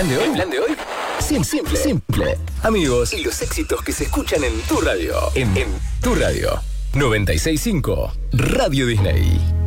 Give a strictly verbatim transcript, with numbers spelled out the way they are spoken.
plan de hoy? ¿El plan de hoy? Simple, simple, simple. Amigos y los éxitos que se escuchan en tu radio. En, en tu radio. noventa y seis punto cinco Radio Disney.